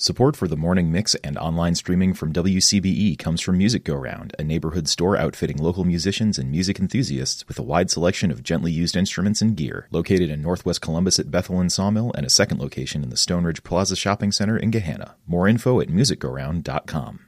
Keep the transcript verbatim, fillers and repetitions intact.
Support for the morning mix and online streaming from W C B E comes from Music Go Round, a neighborhood store outfitting local musicians and music enthusiasts with a wide selection of gently used instruments and gear. Located in Northwest Columbus at Bethel and Sawmill, and a second location in the Stone Ridge Plaza Shopping Center in Gahanna. More info at music go round dot com.